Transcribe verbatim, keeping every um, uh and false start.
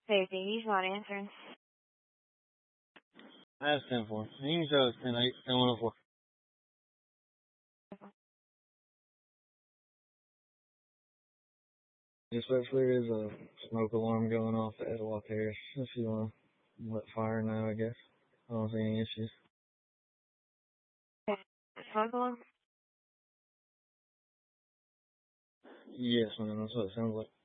Safety, he's not answering. That's ten four. You can show us ten eight, ten one oh four. Especially there's a smoke alarm going off at Edwalk Harris. If you want to let fire know, I guess. I don't see any issues. Smoke alarm? Yes, man, that's what it sounds like.